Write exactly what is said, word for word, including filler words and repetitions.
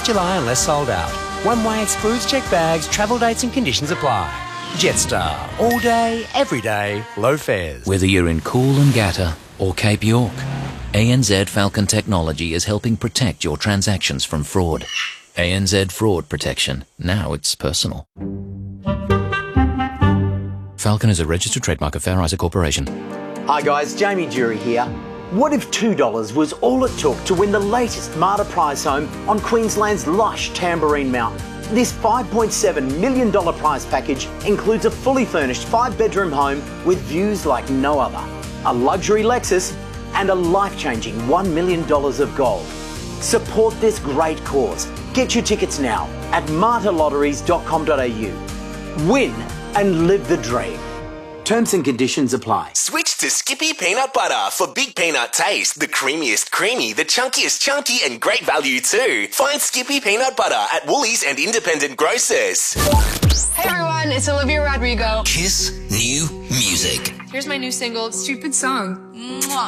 July unless sold out. One way excludes checked bags, travel dates and conditions apply. Jetstar. All day, every day, low fares. Whether you're in Coolangatta or Cape York, A N Z Falcon Technology is helping protect your transactions from fraud. A N Z Fraud Protection. Now it's personal. Falcon is a registered trademark of Fair Isaac Corporation. Hi guys, Jamie Jury here. What if two dollars was all it took to win the latest Marta prize home on Queensland's lush Tamborine Mountain? This five point seven million dollars prize package includes a fully furnished five-bedroom home with views like no other, a luxury Lexus and a life-changing one million dollars of gold. Support this great cause. Get your tickets now at marta lotteries dot com dot a u. Win and live the dream. Terms and conditions apply. Switch to Skippy Peanut Butter for big peanut taste, the creamiest creamy, the chunkiest chunky and great value too. Find Skippy Peanut Butter at Woolies and independent grocers. Hey everyone, it's Olivia Rodrigo. Kiss New Music. Here's my new single, Stupid Song. Mwah.